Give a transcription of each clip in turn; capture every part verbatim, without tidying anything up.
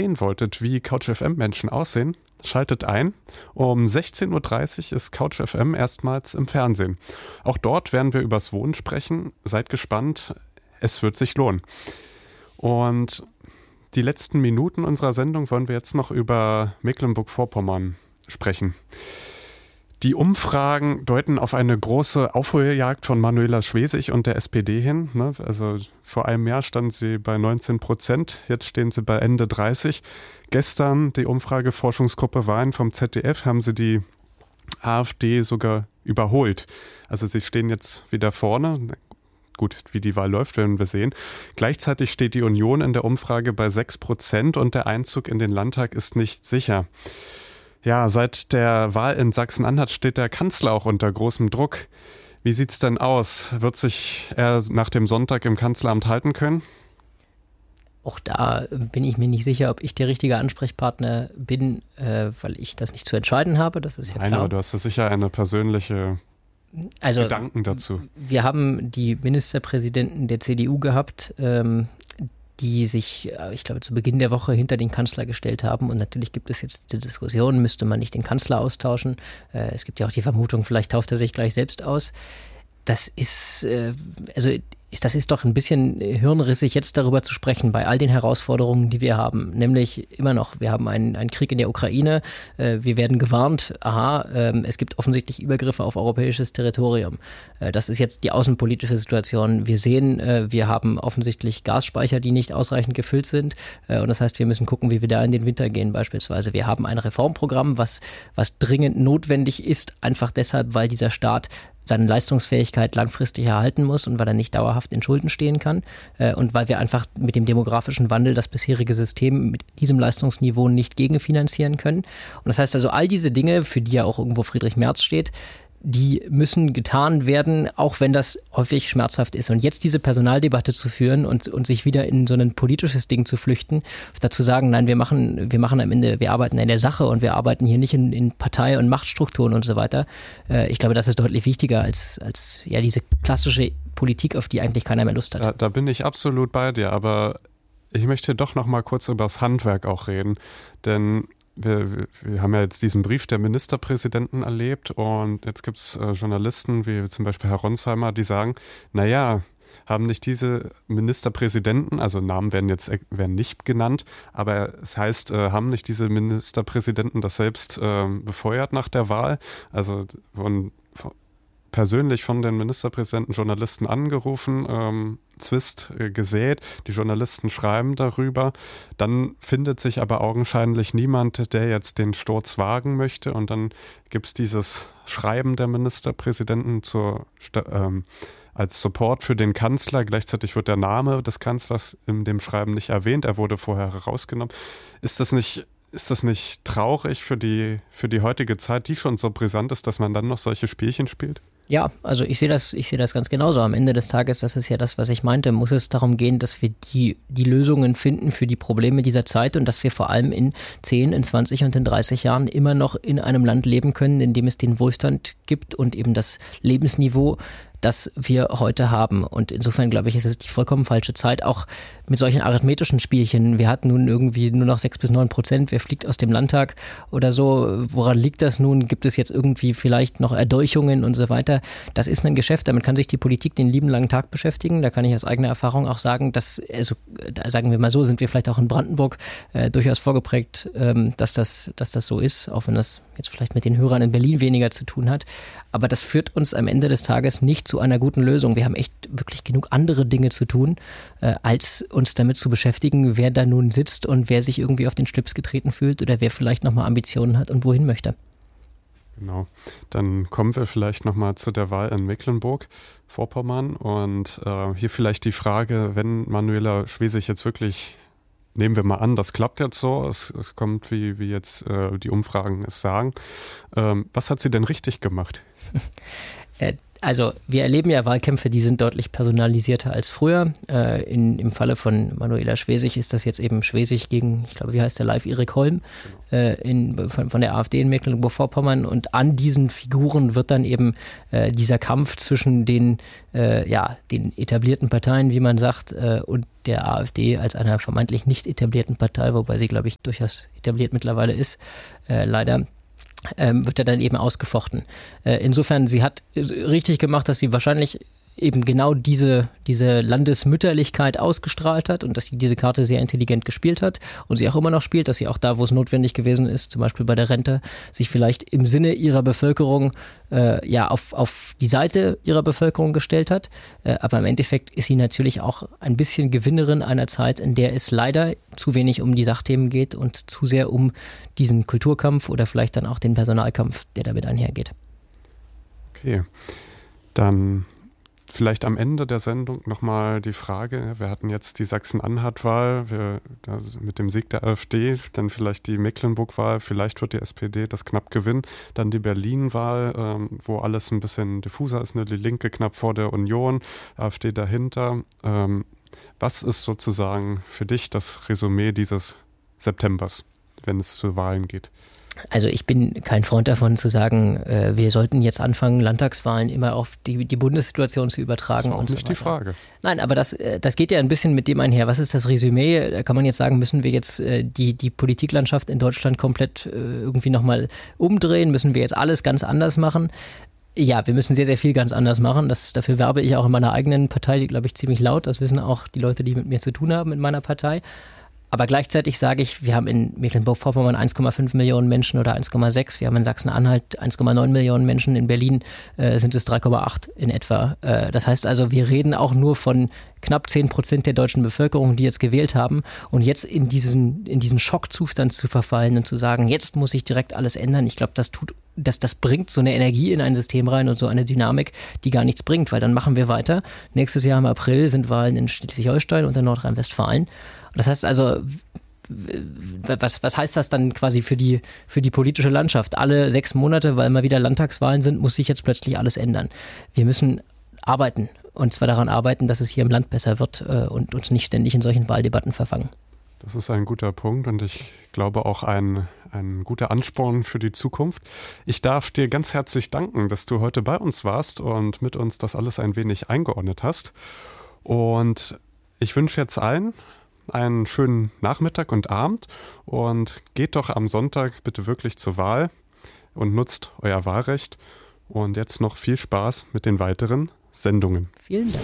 sehen wolltet, wie Couch F M-Menschen aussehen, schaltet ein. Um sechzehn Uhr dreißig ist Couch F M erstmals im Fernsehen. Auch dort werden wir übers Wohnen sprechen. Seid gespannt, es wird sich lohnen. Und die letzten Minuten unserer Sendung wollen wir jetzt noch über Mecklenburg-Vorpommern sprechen. Die Umfragen deuten auf eine große Aufholjagd von Manuela Schwesig und der S P D hin. Ne? Also vor einem Jahr stand sie bei neunzehn Prozent, jetzt stehen sie bei Ende dreißig. Gestern die Umfrageforschungsgruppe Wahlen vom Z D F haben sie die AfD sogar überholt. Also sie stehen jetzt wieder vorne. Gut, wie die Wahl läuft, werden wir sehen. Gleichzeitig steht die Union in der Umfrage bei sechs Prozent und der Einzug in den Landtag ist nicht sicher. Ja, seit der Wahl in Sachsen-Anhalt steht der Kanzler auch unter großem Druck. Wie sieht's denn aus? Wird sich er nach dem Sonntag im Kanzleramt halten können? Auch da bin ich mir nicht sicher, ob ich der richtige Ansprechpartner bin, äh, weil ich das nicht zu entscheiden habe. Das ist ja Nein, klar. aber du hast ja sicher eine persönliche also, Gedanken dazu. Wir haben die Ministerpräsidenten der C D U gehabt, ähm, die sich, ich glaube, zu Beginn der Woche hinter den Kanzler gestellt haben. Und natürlich gibt es jetzt die Diskussion, müsste man nicht den Kanzler austauschen. Äh, es gibt ja auch die Vermutung, vielleicht tauft er sich gleich selbst aus. Das ist, äh, also ist, das ist doch ein bisschen hirnrissig, jetzt darüber zu sprechen, bei all den Herausforderungen, die wir haben. Nämlich immer noch, wir haben einen, einen Krieg in der Ukraine, äh, wir werden gewarnt, aha, äh, es gibt offensichtlich Übergriffe auf europäisches Territorium. Äh, das ist jetzt die außenpolitische Situation. Wir sehen, äh, wir haben offensichtlich Gasspeicher, die nicht ausreichend gefüllt sind. Äh, und das heißt, wir müssen gucken, wie wir da in den Winter gehen beispielsweise. Wir haben ein Reformprogramm, was, was dringend notwendig ist, einfach deshalb, weil dieser Staat seine Leistungsfähigkeit langfristig erhalten muss und weil er nicht dauerhaft in Schulden stehen kann äh, und weil wir einfach mit dem demografischen Wandel das bisherige System mit diesem Leistungsniveau nicht gegenfinanzieren können. Und das heißt also, all diese Dinge, für die ja auch irgendwo Friedrich Merz steht, die müssen getan werden, auch wenn das häufig schmerzhaft ist. Und jetzt diese Personaldebatte zu führen und, und sich wieder in so ein politisches Ding zu flüchten, dazu sagen, nein, wir machen, wir machen am Ende, wir arbeiten in der Sache und wir arbeiten hier nicht in, in Partei- und Machtstrukturen und so weiter. Äh, ich glaube, das ist deutlich wichtiger als, als ja diese klassische Politik, auf die eigentlich keiner mehr Lust hat. Da, da bin ich absolut bei dir, aber ich möchte doch noch mal kurz über das Handwerk auch reden, denn Wir, wir haben ja jetzt diesen Brief der Ministerpräsidenten erlebt und jetzt gibt es äh, Journalisten wie zum Beispiel Herr Ronsheimer, die sagen, naja, haben nicht diese Ministerpräsidenten, also Namen werden jetzt werden nicht genannt, aber es heißt, äh, haben nicht diese Ministerpräsidenten das selbst äh, befeuert nach der Wahl, also von, von persönlich von den Ministerpräsidenten Journalisten angerufen, ähm, Zwist äh, gesät, die Journalisten schreiben darüber, dann findet sich aber augenscheinlich niemand, der jetzt den Sturz wagen möchte und dann gibt es dieses Schreiben der Ministerpräsidenten zur, ähm, als Support für den Kanzler, gleichzeitig wird der Name des Kanzlers in dem Schreiben nicht erwähnt, er wurde vorher herausgenommen. Ist das nicht Ist das nicht traurig für die, für die heutige Zeit, die schon so brisant ist, dass man dann noch solche Spielchen spielt? Ja, also ich sehe das, ich sehe das ganz genauso. Am Ende des Tages, das ist ja das, was ich meinte, muss es darum gehen, dass wir die, die Lösungen finden für die Probleme dieser Zeit und dass wir vor allem in zehn, in zwanzig und in dreißig Jahren immer noch in einem Land leben können, in dem es den Wohlstand gibt und eben das Lebensniveau, das wir heute haben. Und insofern, glaube ich, ist es die vollkommen falsche Zeit, auch mit solchen arithmetischen Spielchen. Wir hatten nun irgendwie nur noch sechs bis neun Prozent, wer fliegt aus dem Landtag oder so. Woran liegt das nun? Gibt es jetzt irgendwie vielleicht noch Erdolchungen und so weiter? Das ist ein Geschäft, damit kann sich die Politik den lieben langen Tag beschäftigen. Da kann ich aus eigener Erfahrung auch sagen, dass, also sagen wir mal so, sind wir vielleicht auch in Brandenburg äh, durchaus vorgeprägt, ähm, dass das, dass das so ist, auch wenn das jetzt vielleicht mit den Hörern in Berlin weniger zu tun hat. Aber das führt uns am Ende des Tages nicht zu einer guten Lösung. Wir haben echt wirklich genug andere Dinge zu tun, äh, als uns damit zu beschäftigen, wer da nun sitzt und wer sich irgendwie auf den Schlips getreten fühlt oder wer vielleicht nochmal Ambitionen hat und wohin möchte. Genau. Dann kommen wir vielleicht nochmal zu der Wahl in Mecklenburg-Vorpommern und äh, hier vielleicht die Frage, wenn Manuela Schwesig jetzt wirklich, nehmen wir mal an, das klappt jetzt so, es, es kommt, wie, wie jetzt äh, die Umfragen es sagen, ähm, was hat sie denn richtig gemacht? Also wir erleben ja Wahlkämpfe, die sind deutlich personalisierter als früher. Äh, in, Im Falle von Manuela Schwesig ist das jetzt eben Schwesig gegen, ich glaube, wie heißt der live, Erik Holm äh, in, von, von der AfD in Mecklenburg-Vorpommern. Und an diesen Figuren wird dann eben äh, dieser Kampf zwischen den, äh, ja, den etablierten Parteien, wie man sagt, äh, und der AfD als einer vermeintlich nicht etablierten Partei, wobei sie, glaube ich, durchaus etabliert mittlerweile ist, äh, leider. Ähm, wird er dann eben ausgefochten. Äh, insofern, sie hat richtig gemacht, dass sie wahrscheinlich eben genau diese, diese Landesmütterlichkeit ausgestrahlt hat und dass sie diese Karte sehr intelligent gespielt hat und sie auch immer noch spielt, dass sie auch da, wo es notwendig gewesen ist, zum Beispiel bei der Rente, sich vielleicht im Sinne ihrer Bevölkerung äh, ja auf, auf die Seite ihrer Bevölkerung gestellt hat. Äh, aber im Endeffekt ist sie natürlich auch ein bisschen Gewinnerin einer Zeit, in der es leider zu wenig um die Sachthemen geht und zu sehr um diesen Kulturkampf oder vielleicht dann auch den Personalkampf, der damit einhergeht. Okay, dann vielleicht am Ende der Sendung nochmal die Frage, wir hatten jetzt die Sachsen-Anhalt-Wahl wir, also mit dem Sieg der AfD, dann vielleicht die Mecklenburg-Wahl, vielleicht wird die S P D das knapp gewinnen, dann die Berlin-Wahl, ähm, wo alles ein bisschen diffuser ist, ne? Die Linke knapp vor der Union, AfD dahinter. Ähm, was ist sozusagen für dich das Resümee dieses Septembers, wenn es zu Wahlen geht? Also ich bin kein Freund davon zu sagen, äh, wir sollten jetzt anfangen, Landtagswahlen immer auf die, die Bundessituation zu übertragen. Das ist auch und nicht so die Frage. Nein, aber das, das geht ja ein bisschen mit dem einher. Was ist das Resümee? Da kann man jetzt sagen, müssen wir jetzt äh, die, die Politiklandschaft in Deutschland komplett äh, irgendwie nochmal umdrehen? Müssen wir jetzt alles ganz anders machen? Ja, wir müssen sehr, sehr viel ganz anders machen. Das, dafür werbe ich auch in meiner eigenen Partei, die glaube ich ziemlich laut. Das wissen auch die Leute, die mit mir zu tun haben in meiner Partei. Aber gleichzeitig sage ich, wir haben in Mecklenburg-Vorpommern eins Komma fünf Millionen Menschen oder eins Komma sechs. Wir haben in Sachsen-Anhalt eins Komma neun Millionen Menschen. In Berlin äh, sind es drei Komma acht in etwa. Äh, das heißt also, wir reden auch nur von knapp zehn Prozent der deutschen Bevölkerung, die jetzt gewählt haben. Und jetzt in diesen, in diesen Schockzustand zu verfallen und zu sagen, jetzt muss sich direkt alles ändern. Ich glaube, das tut, das, das bringt so eine Energie in ein System rein und so eine Dynamik, die gar nichts bringt, weil dann machen wir weiter. Nächstes Jahr im April sind Wahlen in Schleswig-Holstein und in Nordrhein-Westfalen. Das heißt also, was, was heißt das dann quasi für die, für die politische Landschaft? Alle sechs Monate, weil mal wieder Landtagswahlen sind, muss sich jetzt plötzlich alles ändern. Wir müssen arbeiten, und zwar daran arbeiten, dass es hier im Land besser wird und uns nicht ständig in solchen Wahldebatten verfangen. Das ist ein guter Punkt und ich glaube auch ein, ein guter Ansporn für die Zukunft. Ich darf dir ganz herzlich danken, dass du heute bei uns warst und mit uns das alles ein wenig eingeordnet hast. Und ich wünsche jetzt allen einen schönen Nachmittag und Abend und geht doch am Sonntag bitte wirklich zur Wahl und nutzt euer Wahlrecht. Und jetzt noch viel Spaß mit den weiteren Sendungen. Vielen Dank.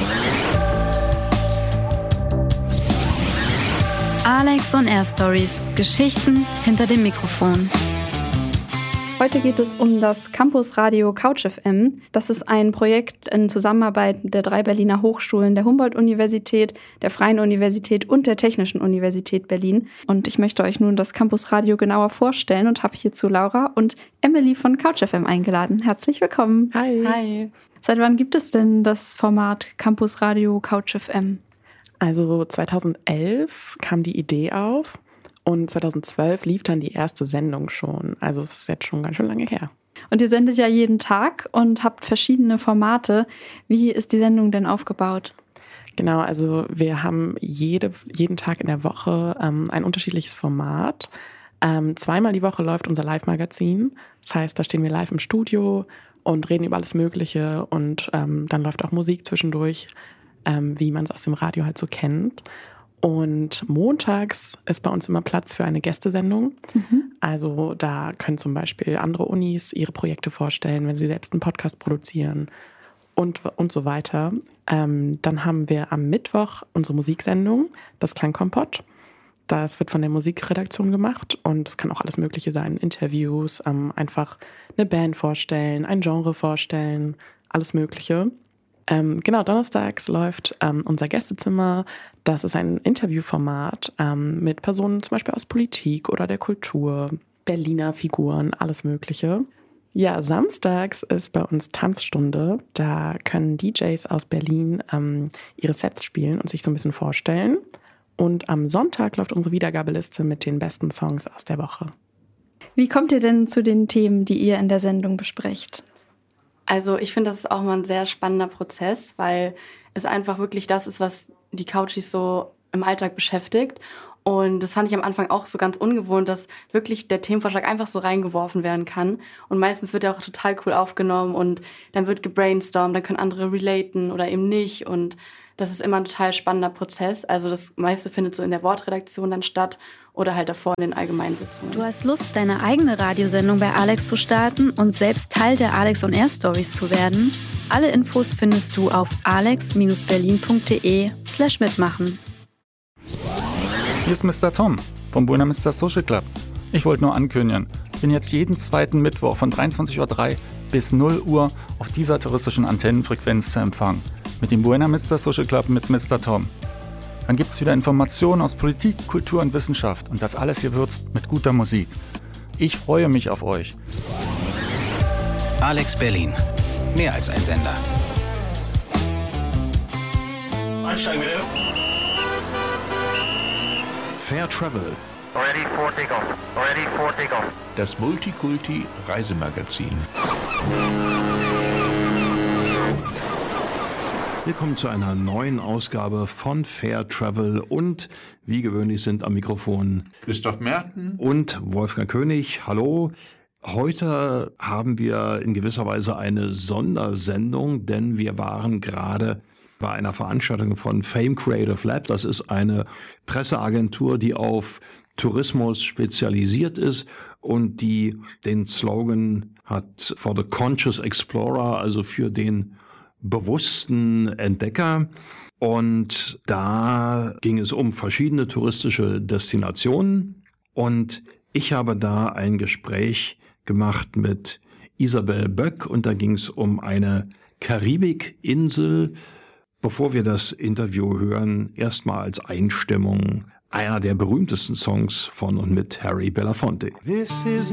Alex on Air Stories. Geschichten hinter dem Mikrofon. Heute geht es um das Campusradio Couch F M. Das ist ein Projekt in Zusammenarbeit der drei Berliner Hochschulen, der Humboldt-Universität, der Freien Universität und der Technischen Universität Berlin. Und ich möchte euch nun das Campusradio genauer vorstellen und habe hierzu Laura und Emily von Couch F M eingeladen. Herzlich willkommen. Hi. Hi. Seit wann gibt es denn das Format Campusradio Couch F M? Also zweitausendelf kam die Idee auf. Und zweitausendzwölf lief dann die erste Sendung schon. Also es ist jetzt schon ganz schön lange her. Und ihr sendet ja jeden Tag und habt verschiedene Formate. Wie ist die Sendung denn aufgebaut? Genau, also wir haben jede, jeden Tag in der Woche ähm, ein unterschiedliches Format. Ähm, zweimal die Woche läuft unser Live-Magazin. Das heißt, da stehen wir live im Studio und reden über alles Mögliche. Und ähm, dann läuft auch Musik zwischendurch, ähm, wie man es aus dem Radio halt so kennt. Und montags ist bei uns immer Platz für eine Gästesendung. Mhm. Also da können zum Beispiel andere Unis ihre Projekte vorstellen, wenn sie selbst einen Podcast produzieren und, und so weiter. Ähm, dann haben wir am Mittwoch unsere Musiksendung, das Klangkompott. Das wird von der Musikredaktion gemacht und es kann auch alles Mögliche sein. Interviews, ähm, einfach eine Band vorstellen, ein Genre vorstellen, alles Mögliche. Ähm, genau, donnerstags läuft ähm, unser Gästezimmer. Das ist ein Interviewformat ähm, mit Personen zum Beispiel aus Politik oder der Kultur, Berliner Figuren, alles Mögliche. Ja, samstags ist bei uns Tanzstunde. Da können D Js aus Berlin ähm, ihre Sets spielen und sich so ein bisschen vorstellen. Und am Sonntag läuft unsere Wiedergabeliste mit den besten Songs aus der Woche. Wie kommt ihr denn zu den Themen, die ihr in der Sendung besprecht? Also ich finde, das ist auch mal ein sehr spannender Prozess, weil es einfach wirklich das ist, was die Couchies so im Alltag beschäftigt. Und das fand ich am Anfang auch so ganz ungewohnt, dass wirklich der Themenvorschlag einfach so reingeworfen werden kann. Und meistens wird er auch total cool aufgenommen und dann wird gebrainstormt, dann können andere relaten oder eben nicht. Und das ist immer ein total spannender Prozess. Also das meiste findet so in der Wortredaktion dann statt oder halt davor in den allgemeinen Sitzungen. Du hast Lust, deine eigene Radiosendung bei Alex zu starten und selbst Teil der Alex on Air Stories zu werden? Alle Infos findest du auf alex berlin punkt de slash mitmachen. Hier ist Mister Tom vom Buena Vista Social Club. Ich wollte nur ankündigen, ich bin jetzt jeden zweiten Mittwoch von dreiundzwanzig Uhr drei bis null Uhr auf dieser touristischen Antennenfrequenz zu empfangen. Mit dem Buena Vista Social Club mit Mister Tom. Dann gibt es wieder Informationen aus Politik, Kultur und Wissenschaft und das alles gewürzt mit guter Musik. Ich freue mich auf euch. Alex Berlin. Mehr als ein Sender. Einsteigen bitte. Fair Travel. Ready for takeoff. Ready for takeoff. Das Multikulti-Reisemagazin. Willkommen zu einer neuen Ausgabe von Fair Travel und wie gewöhnlich sind am Mikrofon Christoph Merten und Wolfgang König. Hallo. Heute haben wir in gewisser Weise eine Sondersendung, denn wir waren gerade bei einer Veranstaltung von Fame Creative Lab. Das ist eine Presseagentur, die auf Tourismus spezialisiert ist und die den Slogan hat For the Conscious Explorer, also für den bewussten Entdecker. Und da ging es um verschiedene touristische Destinationen und ich habe da ein Gespräch gemacht mit Isabel Böck und da ging es um eine Karibikinsel. Bevor wir das Interview hören, erstmal als Einstimmung einer der berühmtesten Songs von und mit Harry Belafonte. This is